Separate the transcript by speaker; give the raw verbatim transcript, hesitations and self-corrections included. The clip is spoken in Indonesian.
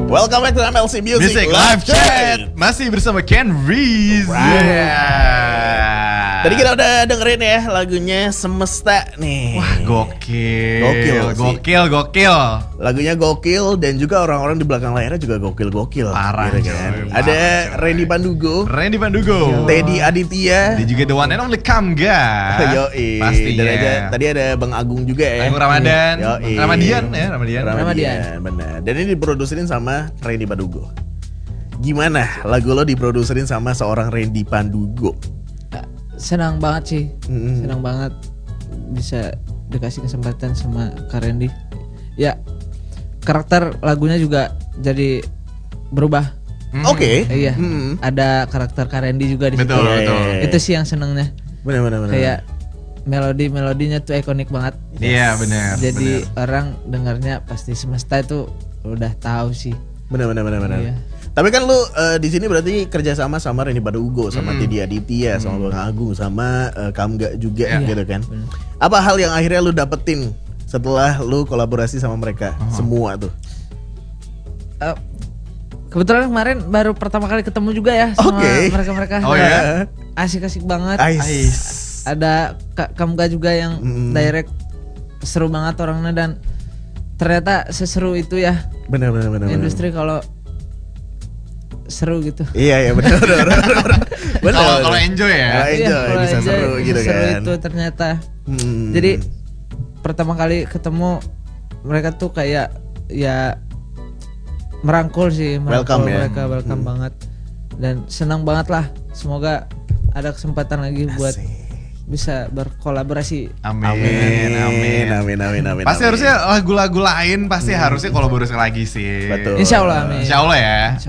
Speaker 1: Welcome back to M L C Music,
Speaker 2: Music Live Chat. Masih bersama Ken Reese.
Speaker 1: Right.
Speaker 2: Yeah.
Speaker 1: Tadi kita udah dengerin ya lagunya Semesta nih.
Speaker 2: Wah, gokil.
Speaker 1: Gokil sih.
Speaker 2: Gokil, gokil.
Speaker 1: Lagunya gokil dan juga orang-orang di belakang layarnya juga gokil-gokil.
Speaker 2: Parah,
Speaker 1: gitu kan.
Speaker 2: coy.
Speaker 1: Ada
Speaker 2: Parah, coy.
Speaker 1: Randy Pandugo,
Speaker 2: Randy Pandugo.
Speaker 1: Teddy Aditya.
Speaker 2: Dan juga the one and only Kamga.
Speaker 1: Yoi.
Speaker 2: Pastinya.
Speaker 1: Dan aja, tadi ada Bang Agung juga ya.
Speaker 2: Agung Ramadan.
Speaker 1: Yoi.
Speaker 2: Ramadian ya, Ramadian.
Speaker 1: Ramadian, benar. Dan ini diproduserin sama Randy Pandugo. Gimana lagu lo diproduserin sama seorang Randy Pandugo?
Speaker 3: Senang banget sih,
Speaker 1: Mm-hmm.
Speaker 3: senang banget bisa dikasih kesempatan sama Kak Randy. Ya, karakter lagunya juga jadi berubah.
Speaker 2: Hmm.
Speaker 1: Oke.
Speaker 3: Eh, iya,
Speaker 1: Mm-hmm.
Speaker 3: ada karakter Kak Randy juga di situ.
Speaker 2: Betul,
Speaker 1: Iya,
Speaker 2: betul.
Speaker 1: iya, iya.
Speaker 3: Itu sih yang senengnya.
Speaker 1: Benar-benar.
Speaker 3: Kayak melodi-melodinya tuh ikonik banget.
Speaker 2: Iya, benar.
Speaker 3: Jadi
Speaker 2: benar.
Speaker 3: orang dengarnya pasti Semesta itu udah tahu sih.
Speaker 1: Benar-benar. Benar.
Speaker 3: Iya.
Speaker 1: Tapi kan lu uh, di sini berarti kerjasama sama Randy Pandugo, sama
Speaker 2: Mm.
Speaker 1: Teddy Aditya, sama Bang Agung, sama uh, Kamga juga
Speaker 3: Iya.
Speaker 1: gitu kan.
Speaker 3: Bener.
Speaker 1: Apa hal yang akhirnya lu dapetin setelah lu kolaborasi sama mereka
Speaker 2: Oh.
Speaker 1: semua tuh?
Speaker 3: Eh, kebetulan kemarin baru pertama kali ketemu juga ya sama
Speaker 1: Oke.
Speaker 3: mereka-mereka.
Speaker 2: Oh, ya?
Speaker 3: Asik-asik banget.
Speaker 1: Ais.
Speaker 3: Ada Kak Kamga juga yang
Speaker 1: Mm.
Speaker 3: direct, seru banget orangnya dan ternyata seseru itu ya
Speaker 1: Benar benar benar.
Speaker 3: industri kalau seru gitu.
Speaker 1: Iya iya benar benar. Benar.
Speaker 2: Kalau kalau enjoy ya.
Speaker 1: Kalau enjoy
Speaker 3: Iya, kalau
Speaker 1: bisa
Speaker 3: enjoy,
Speaker 1: seru gitu
Speaker 3: seru
Speaker 1: kan.
Speaker 3: itu ternyata.
Speaker 1: Hmm.
Speaker 3: Jadi pertama kali ketemu mereka tuh kayak ya merangkul sih, merangkul
Speaker 1: Welcome ya.
Speaker 3: mereka welcome
Speaker 1: Hmm.
Speaker 3: banget dan senang banget lah. Semoga ada kesempatan lagi buat
Speaker 1: Asik.
Speaker 3: bisa berkolaborasi.
Speaker 2: Amin,
Speaker 1: Amin,
Speaker 2: amin.
Speaker 1: amin, amin, amin.
Speaker 2: Pasti
Speaker 1: amin.
Speaker 2: harusnya lagu-lagu lain pasti harusnya kolaborasi lagi sih.
Speaker 1: Betul.
Speaker 3: Insya Allah, amin.
Speaker 2: Insya Allah ya.